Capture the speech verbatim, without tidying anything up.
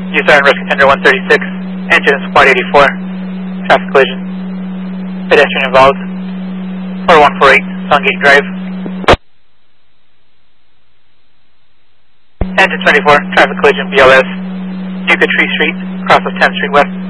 User on risk contender one thirty-six, engine is squad eighty-four, traffic collision, pedestrian involved, four one four eight, Sungate Drive. Engine twenty-four, traffic collision B L S, Yucca Tree Street, cross of tenth Street West.